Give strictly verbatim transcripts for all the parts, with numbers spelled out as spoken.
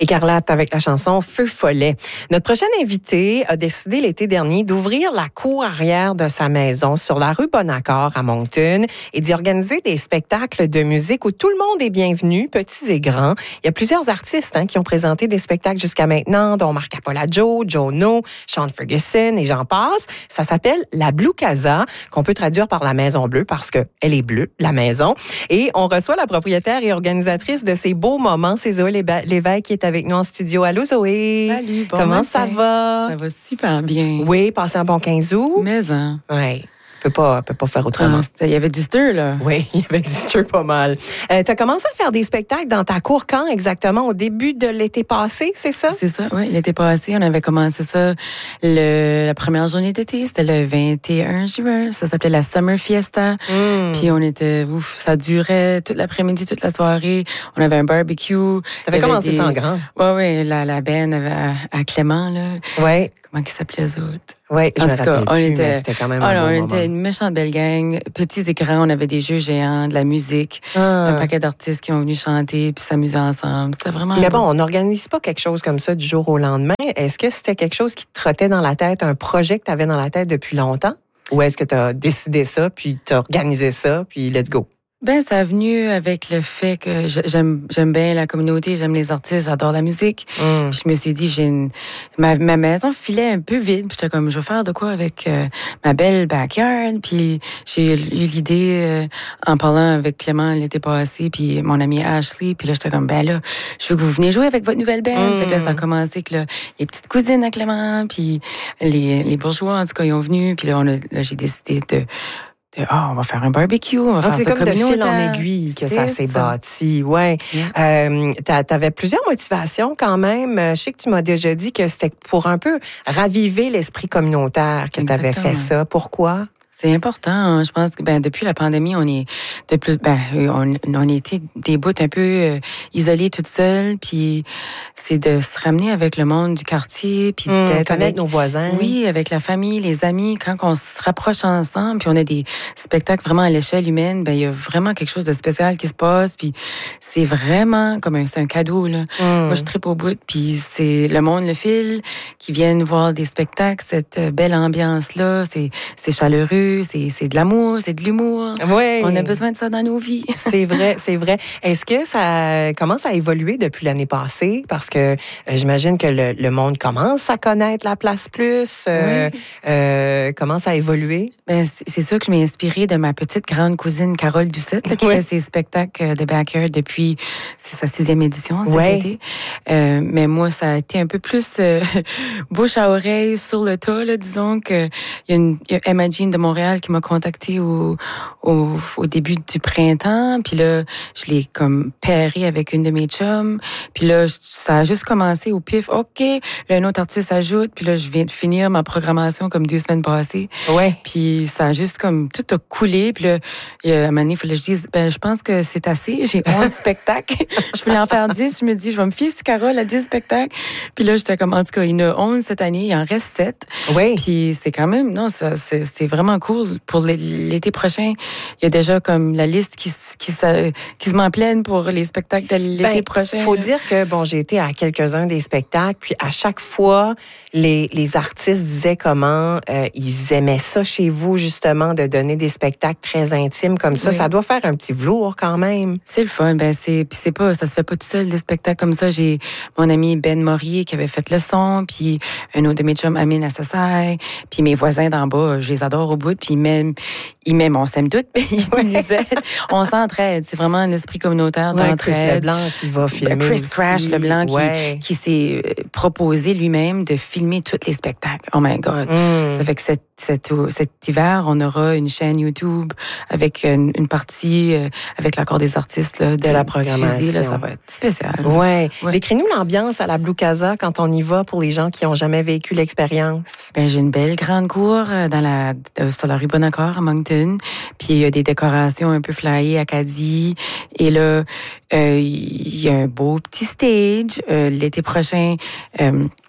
Écarlate avec la chanson Feu follet. Notre prochaine invitée a décidé l'été dernier d'ouvrir la cour arrière de sa maison sur la rue Bonaccord à Moncton et d'y organiser des spectacles de musique où tout le monde est bienvenu, petits et grands. Il y a plusieurs artistes hein, qui ont présenté des spectacles jusqu'à maintenant, dont Marc Apollo, Jono, Sean Ferguson et j'en passe. Ça s'appelle la Blue Casa, qu'on peut traduire par la Maison Bleue parce que elle est bleue, la maison. Et on reçoit la propriétaire et organisatrice de ces beaux moments, c'est Zoé Lévesque qui est avec nous en studio. Allô Zoé. Salut, bon Comment matin. ça va? Ça va super bien. Oui, passez un bon quinze août. Mais hein. Oui. Peut pas, peut pas faire autrement. Il y avait du stir, là. Oui, il y avait du stir pas mal. Euh, tu as commencé à faire des spectacles dans ta cour quand exactement? Au début de l'été passé, c'est ça? C'est ça, oui. L'été passé, on avait commencé ça le, la première journée d'été. C'était le vingt et un juin. Ça s'appelait la Summer Fiesta. Mm. Puis on était, ouf, ça durait toute l'après-midi, toute la soirée. On avait un barbecue. T'avais commencé des... ça en grand? Oui, oui. La, la band avait à, à Clément, là. Oui. Comment ils s'appelaient, eux autres? Oui, je en me tout rappelle cas, on plus, était, mais c'était quand même oh un là, bon on moment. était une méchante belle gang. Petits écrans, on avait des jeux géants, de la musique, ah. un paquet d'artistes qui ont venu chanter puis s'amuser ensemble. C'était vraiment... Mais bon, on n'organise pas quelque chose comme ça du jour au lendemain. Est-ce que c'était quelque chose qui te trottait dans la tête, un projet que tu avais dans la tête depuis longtemps? Ou est-ce que tu as décidé ça, puis tu as organisé ça, puis let's go? Ben, ça a venu avec le fait que j'aime j'aime bien la communauté, j'aime les artistes, j'adore la musique. Mm. Je me suis dit, j'ai une, ma, ma maison filait un peu vide. Puis j'étais comme, je vais faire de quoi avec euh, ma belle backyard. Puis j'ai eu l'idée euh, en parlant avec Clément l'été passé, puis mon ami Ashley. Puis là, j'étais comme, ben là, je veux que vous venez jouer avec votre nouvelle band. Mm. Fait que là, ça a commencé avec là, les petites cousines à Clément, puis les, les bourgeois, en tout cas, ils ont venu. Puis là, on a, là j'ai décidé de... De, oh, on va faire un barbecue, on va Donc, faire c'est ça comme de fil en communautaire. aiguille que c'est ça s'est ça. bâti. Ouais. Yeah. Euh, t'avais plusieurs motivations quand même. Je sais que tu m'as déjà dit que c'était pour un peu raviver l'esprit communautaire que tu avais fait ça. Pourquoi? C'est important. Je pense que ben depuis la pandémie, on est de plus ben on on était des bouts un peu euh, isolés toutes seules, puis c'est de se ramener avec le monde du quartier, puis mmh, d'être connaître avec nos voisins. Oui, avec la famille, les amis, quand on se rapproche ensemble, puis on a des spectacles vraiment à l'échelle humaine, ben il y a vraiment quelque chose de spécial qui se passe, puis c'est vraiment comme un c'est un cadeau là. Mmh. Moi je tripe au bout, puis c'est le monde le fil qui viennent voir des spectacles, cette belle ambiance là, c'est c'est chaleureux. C'est, c'est de l'amour, c'est de l'humour. Oui. On a besoin de ça dans nos vies. C'est vrai, c'est vrai. Est-ce que ça commence à évoluer depuis l'année passée? Parce que euh, j'imagine que le, le monde commence à connaître la place plus, euh, oui. euh, commence à évoluer. Ben, c'est, c'est sûr que je m'ai inspirée de ma petite grande cousine Carole Doucette, là, qui oui. fait ses spectacles de backyard depuis c'est sa sixième édition cet oui. été. Euh, mais moi, ça a été un peu plus euh, bouche à oreille sur le tas, là, disons que il y a une il y a Emma Jean de Montréal qui m'a contactée au, au, au début du printemps. Puis là, je l'ai comme pairé avec une de mes chums. Puis là, ça a juste commencé au pif. OK, là, un autre artiste ajoute. Puis là, je viens de finir ma programmation comme deux semaines passées. Ouais. Puis ça a juste comme tout a coulé. Puis là, il y a un moment donné, il fallait que je dise, ben, je pense que c'est assez. J'ai onze spectacles. Je voulais en faire dix. Je me dis, je vais me fier sur Carole à dix spectacles. Puis là, j'étais comme, en tout cas, il y en a onze cette année. Il en reste sept. Oui. Puis c'est quand même, non, ça, c'est, c'est vraiment cool. Pour l'été prochain, il y a déjà comme la liste qui, qui, qui se met pleine pour les spectacles de l'été ben, prochain. Il faut là. dire que, bon, j'ai été à quelques-uns des spectacles, puis à chaque fois, les, les artistes disaient comment euh, ils aimaient ça chez vous, justement, de donner des spectacles très intimes comme ça. Oui. Ça doit faire un petit velours quand même. C'est le fun. Ben, c'est, puis c'est pas, ça se fait pas tout seul, des spectacles comme ça. J'ai mon ami Ben Morier qui avait fait le son, puis un autre de mes chums, Amine Assassai, puis mes voisins d'en bas, je les adore au bout, puis même, ils m'aiment, on s'aime toutes, puis ils nous aident. On s'entraide. C'est vraiment un esprit communautaire ouais, d'entraide. Chris Leblanc qui va filmer Chris aussi. Crash Leblanc qui, ouais. qui s'est proposé lui-même de filmer tous les spectacles. Oh my God. Mm. Ça fait que cet, cet, cet hiver, on aura une chaîne YouTube avec une, une partie euh, avec l'accord des artistes là, de, de la programmation. Diffusée, là, ça va être spécial. Ouais. ouais. Décris-nous l'ambiance à la Blue Casa quand on y va pour les gens qui n'ont jamais vécu l'expérience. Ben, j'ai une belle grande cour dans la, sur la rue Bonaccord à Moncton. Puis il y a des décorations un peu flyées, Acadie. Et là, il euh, y a un beau petit stage. Euh, l'été prochain, euh,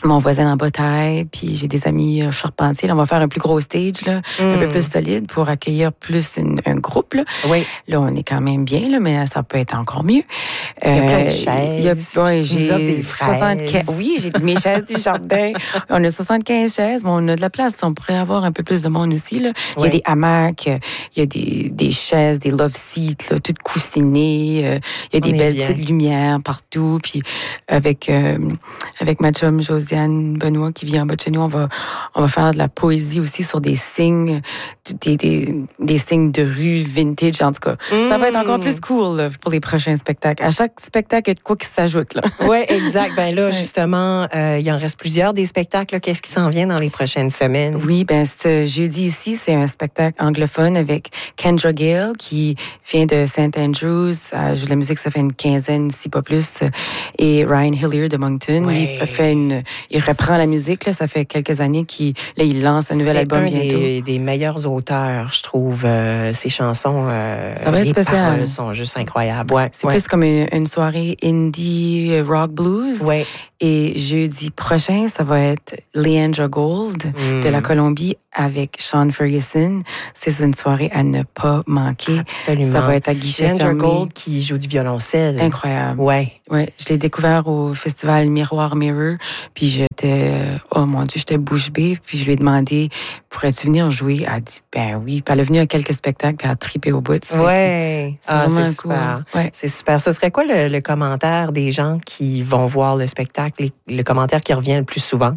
mon voisin en bataille, puis j'ai des amis charpentiers. Là, on va faire un plus gros stage, là, mm. un peu plus solide pour accueillir plus une, un groupe. Là. Oui. Là, on est quand même bien, là, mais ça peut être encore mieux. Il y a plein de chaises. Il y a, ouais, j'ai soixante-quinze. Oui, j'ai mes chaises du jardin. On a soixante-quinze chaises, mais on a de la place. On pourrait avoir un peu plus de monde aussi. Là. Il y a oui. des hamacs, il y a des, des chaises, des love seats, là, toutes coussinées. Euh, il y a des on belles petites lumières partout. Puis avec euh, avec ma chum Josiane Benoît qui vit en bas de chez nous, on va on va faire de la poésie aussi sur des signes, des des, des signes de rue vintage. En tout cas, mmh. ça va être encore plus cool là, pour les prochains spectacles. À chaque spectacle, il y a de quoi qui s'ajoute là. Oui, exact. Ben là, justement, euh, il en reste plusieurs des spectacles. Là. Qu'est-ce qui s'en vient dans les prochaines semaines? Oui, ben ce jeudi ici, c'est un spectacle anglophone avec Kendra Gale qui vient de Saint Andrews. Elle joue de la musique, ça fait une quinzaine, si pas plus. Et Ryan Hillier de Moncton, ouais. il fait une Il reprend la musique, là, ça fait quelques années qu'il là, il lance un nouvel c'est album un bientôt. C'est un des meilleurs auteurs, je trouve. Euh, ses chansons, euh, ça va être les spécial. paroles sont juste incroyables. Ouais, c'est ouais. plus comme une, une soirée indie rock blues. Ouais. Et jeudi prochain, ça va être Leandra Gold mm. de la Colombie avec Sean Ferguson. C'est une soirée à ne pas manquer. Absolument. Ça va être à guichet Leandra fermé. Gold qui joue du violoncelle. Incroyable. Ouais. Ouais, je l'ai découvert au festival Miroir Mirror, puis j'étais, oh mon Dieu, j'étais bouche bée, puis je lui ai demandé, pourrais-tu venir jouer? Elle a dit, ben oui. Puis elle est venue à quelques spectacles, puis elle a trippé au bout. Ouais. C'est ah, vraiment c'est cool. super. Ouais. C'est super. Ce serait quoi le, le commentaire des gens qui vont voir le spectacle, les, le commentaire qui revient le plus souvent?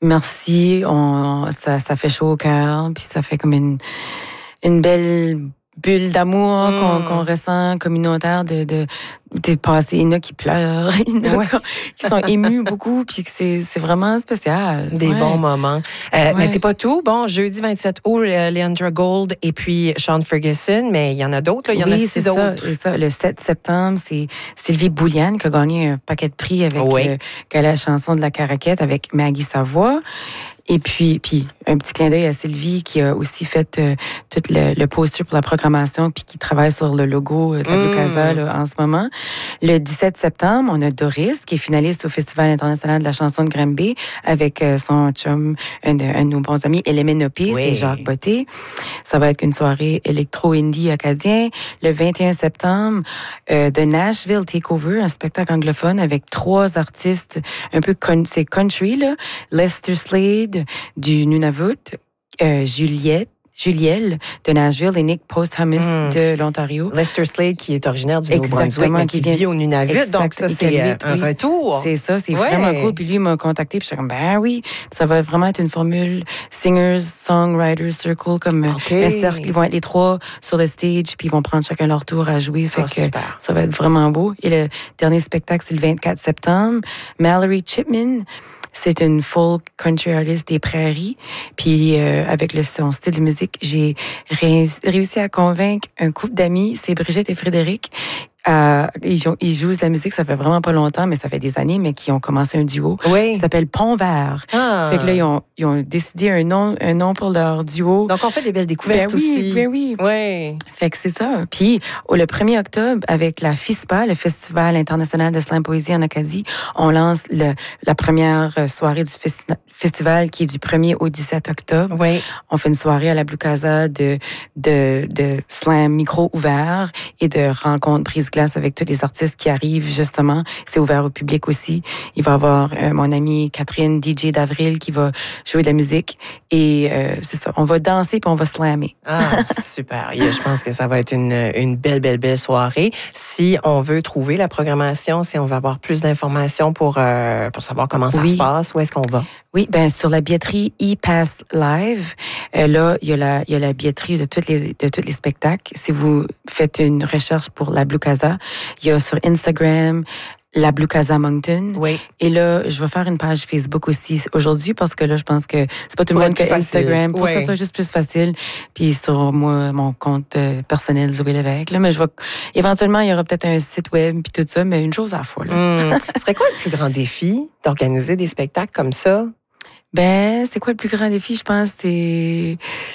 Merci, on, ça, ça fait chaud au cœur, puis ça fait comme une, une belle bulle d'amour mm. qu'on, qu'on ressent communautaire de, de, de passer. Il y en a qui pleurent, il y en a ouais. qui sont émus beaucoup, puis que c'est, c'est vraiment spécial. Des ouais. bons moments. Euh, ouais. Mais c'est pas tout. Bon, jeudi vingt-sept août, Leandra Gold et puis Sean Ferguson, mais il y en a d'autres. Là. Il y oui, en a six c'est autres. Ça, c'est ça. Le sept septembre, c'est Sylvie Bouliane qui a gagné un paquet de prix avec oui. euh, la chanson de la Caraquette avec Maggie Savoie. Et puis, puis un petit clin d'œil à Sylvie qui a aussi fait euh, tout le, le poster pour la programmation puis qui travaille sur le logo de la Blue Casa là, en ce moment. Le dix-sept septembre, on a Doris qui est finaliste au Festival international de la chanson de Granby avec euh, son chum, un, un de nos bons amis, Elemenopé, oui. c'est Jacques Botté. Ça va être une soirée électro-indie acadien. Le vingt et un septembre, euh, The Nashville Takeover, un spectacle anglophone avec trois artistes un peu con- c'est country là, Lester Slade du Nunavut, euh, Juliette, Julielle de Nashville et Nick Posthumus mm. de l'Ontario. Lester Slade qui est originaire du Nouveau-Brunswick, mais qui, qui vient... vit au Nunavut, exact, donc ça c'est euh, un oui. retour. C'est ça, c'est ouais. vraiment cool. Puis lui il m'a contacté, puis je suis comme ben oui, ça va vraiment être une formule singers, songwriters circle comme okay. un cercle. Ils vont être les trois sur le stage, puis ils vont prendre chacun leur tour à jouer. Fait oh, que super. Ça va être vraiment beau. Et le dernier spectacle c'est le vingt-quatre septembre. Mallory Chipman. C'est une folk country artist des prairies. Puis euh, avec le, son style de musique, j'ai ré- réussi à convaincre un couple d'amis, c'est Brigitte et Frédéric. Euh, ils, jouent, ils jouent de la musique, ça fait vraiment pas longtemps, mais ça fait des années, mais qui ont commencé un duo. Oui. Ça s'appelle Pont Vert. Ah. Fait que là, ils ont, ils ont décidé un nom, un nom pour leur duo. Donc, on fait des belles découvertes ben oui, aussi. Ben oui, oui. Fait que c'est ça. Puis, le premier octobre, avec la FISPA, le Festival international de slam poésie en Acadie, on lance le, la première soirée du festi- festival qui est du premier au dix-sept octobre. Oui. On fait une soirée à la Blue Casa de, de, de slam micro ouvert et de rencontres prises glace avec tous les artistes qui arrivent, justement. C'est ouvert au public aussi. Il va y avoir euh, mon amie Catherine, D J d'Avril, qui va jouer de la musique. Et euh, c'est ça, on va danser puis on va slammer. Ah, super. Yeah, je pense que ça va être une, une belle, belle, belle soirée. Si on veut trouver la programmation, si on veut avoir plus d'informations pour, euh, pour savoir comment ça oui. se passe, où est-ce qu'on va? Oui, ben sur la billetterie ePass Live, euh, là il y a la il y a la billetterie de tous les de tous les spectacles. Si vous faites une recherche pour la Blue Casa, il y a sur Instagram la Blue Casa Moncton. Oui. Et là, je vais faire une page Facebook aussi aujourd'hui parce que là, je pense que c'est pas tout le monde qui a Instagram pour oui. que ça soit juste plus facile. Puis sur moi, mon compte personnel Zoé Lévesque. Là, mais je vais éventuellement il y aura peut-être un site web puis tout ça, mais une chose à la fois. Là. Mmh. Ce serait quoi le plus grand défi d'organiser des spectacles comme ça? Ben, c'est quoi le plus grand défi? Je pense c'est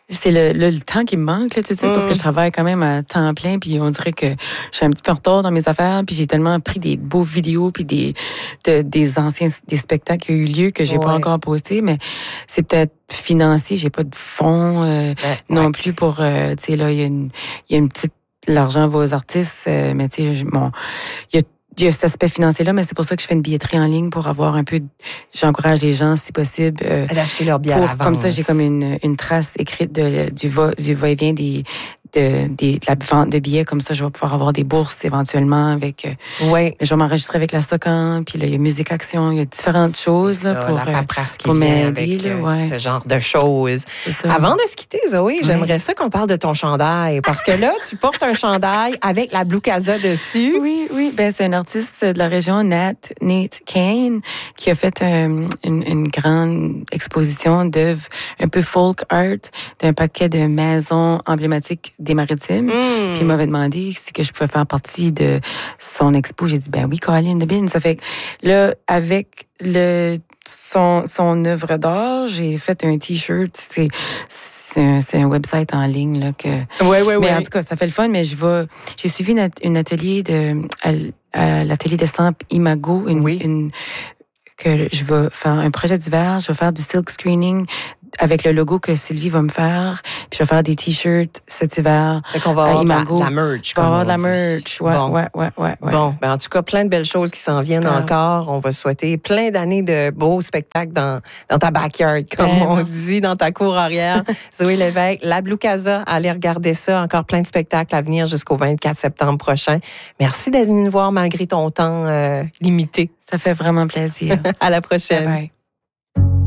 c'est le, le, le temps qui me manque, là, tout de suite, mm. parce que je travaille quand même à temps plein, puis on dirait que je suis un petit peu en retard dans mes affaires, puis j'ai tellement pris des beaux vidéos, puis des, de, des anciens, des spectacles qui ont eu lieu que j'ai ouais. pas encore postés, mais c'est peut-être financier, j'ai pas de fonds euh, ouais. non plus pour, euh, tu sais, là, il y a une, il y a une petite, l'argent va aux artistes, euh, mais tu sais, bon, il y a Il y a cet aspect financier-là, mais c'est pour ça que je fais une billetterie en ligne pour avoir un peu... J'encourage les gens, si possible... Euh, d'acheter leurs billets pour, à l'avance. Comme ça, j'ai comme une, une trace écrite de, du, va, du va-et-vient des, de, des, de la vente de billets. Comme ça, je vais pouvoir avoir des bourses éventuellement avec... Euh, oui. Je vais m'enregistrer avec la Stocan, puis là, il y a Musique Action, il y a différentes choses là, ça, pour, la paperasse qui pour vient m'aider. avec là, euh, ouais. ce genre de choses. Avant de se quitter, Zoé, ouais. j'aimerais ça qu'on parle de ton chandail. Parce que là, tu portes un chandail avec la Blue Casa dessus. Oui, oui. Ben, c'est un artiste de la région, Nat, Nate Kane, qui a fait un, une, une grande exposition d'œuvres un peu folk art d'un paquet de maisons emblématiques des Maritimes. Mm. Puis il m'avait demandé si que je pouvais faire partie de son expo. J'ai dit, ben oui, Colin de Bin. Ça fait que là, avec le son, son œuvre d'art, j'ai fait un T-shirt. C'est, c'est, un, c'est un website en ligne là que. Ouais, ouais, mais ouais. en tout cas, ça fait le fun. Mais je vais. J'ai suivi une, une atelier de à, à l'atelier d'estampes Imago, une, oui. une que je vais faire un projet d'hiver. Je vais faire du silk screening avec le logo que Sylvie va me faire. Puis je vais faire des t-shirts cet hiver. Fait qu'on va avoir de la, de la merch. On va avoir de la merch. Ouais, bon. ouais, ouais, ouais, ouais. Bon, ben en tout cas, plein de belles choses qui s'en viennent encore. On va souhaiter plein d'années de beaux spectacles dans, dans ta backyard, comme ben, on dit, dans ta cour arrière. Zoé Lévesque, la Blue Casa, allez regarder ça. Encore plein de spectacles à venir jusqu'au vingt-quatre septembre prochain. Merci d'être venu nous voir malgré ton temps euh, limité. Ça fait vraiment plaisir. À la prochaine. Bye bye.